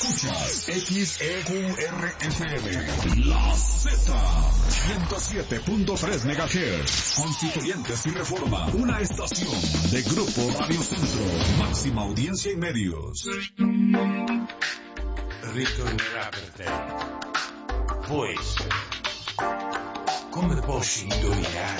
Escuchas XEQRFM, La Z, 107.3 MHz, Constituyentes y Reforma, una estación de Grupo Radio Centro, máxima audiencia y medios. Ritornerà per te. Può essere. Come posso indovinare?